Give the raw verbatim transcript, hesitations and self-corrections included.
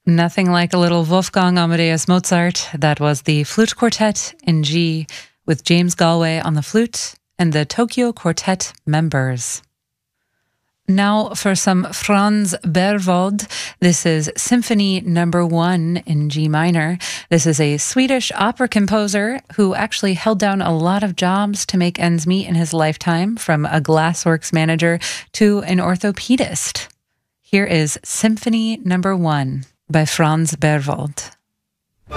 Nothing like a little Wolfgang Amadeus Mozart. That was the Flute Quartet in G with James Galway on the flute and the Tokyo Quartet members. Now for some Franz Berwald. This is Symphony Number One in G minor. This is a Swedish opera composer who actually held down a lot of jobs to make ends meet in his lifetime, from a glassworks manager to an orthopedist. Here is Symphony Number One by Franz Berwald.